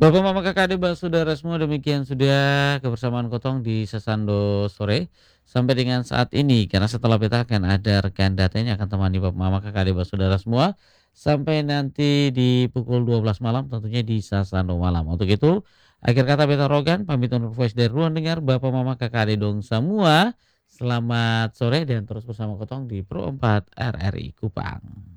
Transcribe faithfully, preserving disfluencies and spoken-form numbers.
Bapak, mama, kakak, adik, ba saudara semua, demikian sudah kebersamaan Kotong di Sesando Sore, sampai dengan saat ini. Karena setelah beta akan ada rekan data ini akan temani bapak, mama, kakak, adik, ba saudara semua, sampai nanti di pukul dua belas malam tentunya di Sasando Malam. Untuk itu, akhir kata beta Rogan, pamit undur voice dari ruang dengar bapak, mama, kakak, adik dong semua, selamat sore dan terus bersama Kotong di Pro empat R R I Kupang.